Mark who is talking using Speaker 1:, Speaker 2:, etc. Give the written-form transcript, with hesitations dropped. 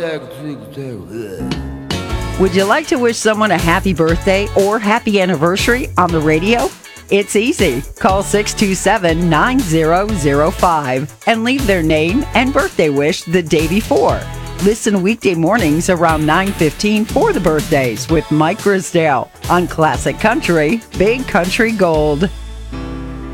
Speaker 1: Would you like to wish someone a happy birthday or happy anniversary on the radio? It's easy. Call 627-9005 and leave their name and birthday wish the day before. Listen weekday mornings around 9:15 for the birthdays with Mike Grisdale on Classic Country, Big Country Gold.